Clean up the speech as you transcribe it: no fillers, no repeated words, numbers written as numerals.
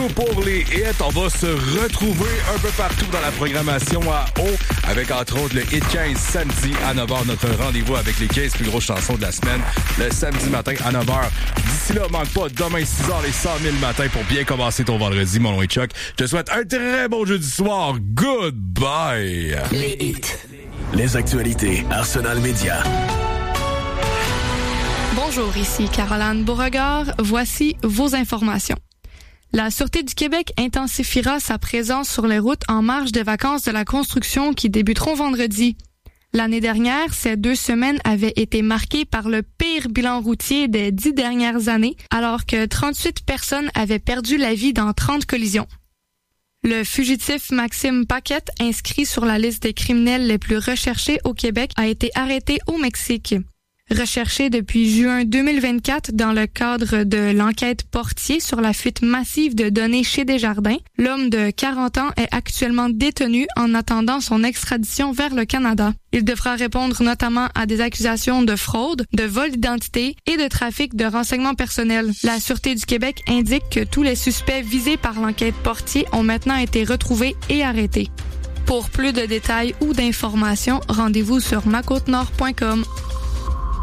tout pour les hits. On va se retrouver un peu partout dans la programmation à haut, avec entre autres le Hit 15 samedi à 9h, notre rendez-vous avec les 15 plus grosses chansons de la semaine, le samedi matin à 9h. D'ici là, manque pas, demain 6h, les 100 000 matin pour bien commencer ton vendredi, mon nom est Chuck. Je te souhaite un très bon jeudi soir. Goodbye! Les hits. Les actualités Arsenal Média. Bonjour, ici Caroline Beauregard. Voici vos informations. La Sûreté du Québec intensifiera sa présence sur les routes en marge des vacances de la construction qui débuteront vendredi. L'année dernière, ces 2 semaines avaient été marquées par le pire bilan routier des 10 dernières années, alors que 38 personnes avaient perdu la vie dans 30 collisions. Le fugitif Maxime Paquette, inscrit sur la liste des criminels les plus recherchés au Québec, a été arrêté au Mexique. Recherché depuis juin 2024 dans le cadre de l'enquête Portier sur la fuite massive de données chez Desjardins, l'homme de 40 ans est actuellement détenu en attendant son extradition vers le Canada. Il devra répondre notamment à des accusations de fraude, de vol d'identité et de trafic de renseignements personnels. La Sûreté du Québec indique que tous les suspects visés par l'enquête Portier ont maintenant été retrouvés et arrêtés. Pour plus de détails ou d'informations, rendez-vous sur macôtenord.com.